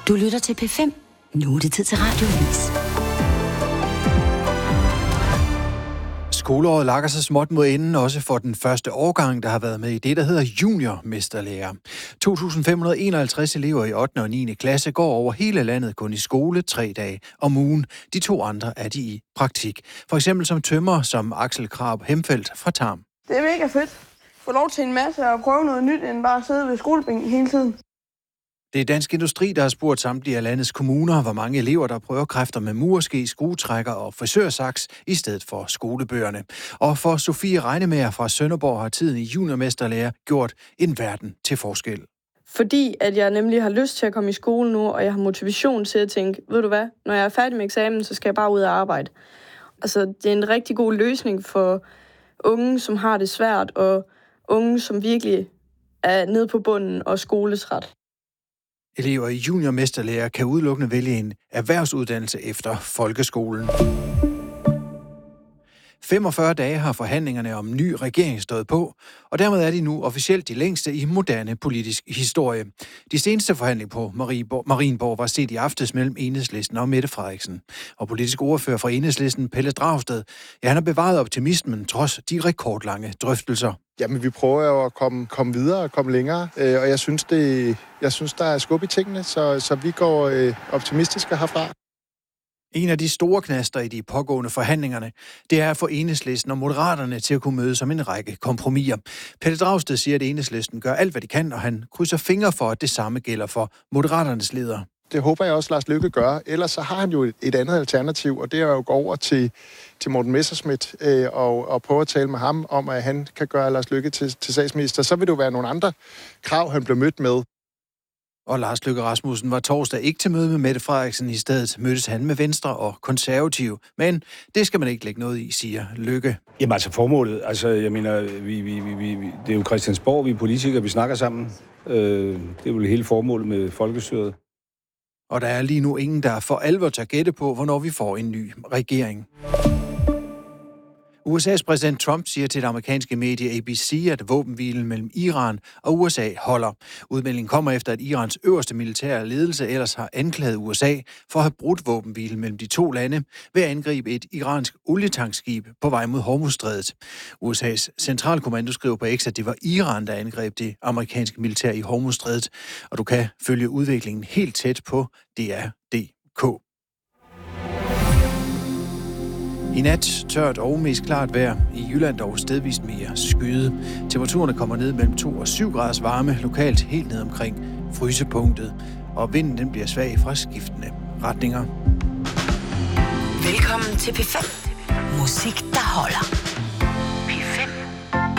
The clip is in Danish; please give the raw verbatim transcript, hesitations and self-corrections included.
Du lytter til P fem. Nu er det tid til Radioavis. Skoleåret lakker sig småt mod enden, også for den første årgang, der har været med i det, der hedder juniormesterlærer. to tusind fem hundrede og enoghalvtreds elever i ottende og niende klasse går over hele landet kun i skole tre dage om ugen. De to andre er de i praktik. For eksempel som tømrer, som Axel Krab Hemfeldt fra Tarm. Det er mega fedt. Få lov til en masse og prøve noget nyt, end bare at sidde ved skolebænken hele tiden. Det er Dansk Industri, der har spurgt samtlige af landets kommuner, hvor mange elever, der prøver kræfter med murerske, skruetrækker og frisørsaks i stedet for skolebøgerne. Og for Sofie Regnemager fra Sønderborg har tiden i juniormesterlærer gjort en verden til forskel. Fordi at jeg nemlig har lyst til at komme i skole nu, og jeg har motivation til at tænke, ved du hvad, når jeg er færdig med eksamen, så skal jeg bare ud og arbejde. Altså, det er en rigtig god løsning for unge, som har det svært, og unge, som virkelig er nede på bunden og skoletræt. Elever i juniormesterlærer kan udelukkende vælge en erhvervsuddannelse efter folkeskolen. femogfyrre dage har forhandlingerne om ny regering stået på, og dermed er de nu officielt de længste i moderne politisk historie. De seneste forhandlinger på Marienborg var set i aftes mellem Enhedslisten og Mette Frederiksen. Og politisk ordfører fra Enhedslisten, Pelle Dragsted, ja, han har bevaret optimismen trods de rekordlange drøftelser. Jamen, vi prøver jo at komme, komme videre og komme længere, øh, og jeg synes, det, jeg synes, der er skub i tingene, så, så vi går øh, optimistiske herfra. En af de store knaster i de pågående forhandlingerne, det er at få Enhedslisten og Moderaterne til at kunne mødes om en række kompromiser. Pelle Dragsted siger, at Enhedslisten gør alt, hvad de kan, og han krydser fingre for, at det samme gælder for Moderaternes leder. Det håber jeg også, Lars Løkke gør. Ellers så har han jo et andet alternativ, og det er jo at gå over til, til Morten Messerschmidt øh, og, og prøve at tale med ham om, at han kan gøre Lars Løkke til, til statsminister. Så vil det jo være nogle andre krav, han blev mødt med. Og Lars Løkke Rasmussen var torsdag ikke til møde med Mette Frederiksen. I stedet mødtes han med Venstre og Konservative. Men det skal man ikke lægge noget i, siger Løkke. Jamen altså formålet, altså jeg mener, vi, vi, vi, vi, det er jo Christiansborg, vi er politikere, vi snakker sammen. Øh, det er jo hele formålet med folkestyret. Og der er lige nu ingen, der for alvor tager gætte på, hvornår vi får en ny regering. U S A's præsident Trump siger til det amerikanske medie A B C, at våbenhvilen mellem Iran og U S A holder. Udmeldingen kommer efter, at Irans øverste militære ledelse ellers har anklaget U S A for at have brudt våbenhvilen mellem de to lande ved at angribe et iransk olietankskib på vej mod Hormuzstrædet. U S A's centralkommando skriver på X, at det var Iran, der angreb det amerikanske militær i Hormuzstrædet, og du kan følge udviklingen helt tæt på D R punktum D K. I nat tørt og mest klart vejr. I Jylland dog stedvist mere skyde. Temperaturerne kommer ned mellem to og syv graders varme, lokalt helt ned omkring frysepunktet. Og vinden den bliver svag fra skiftende retninger. Velkommen til P fem. Musik, der holder.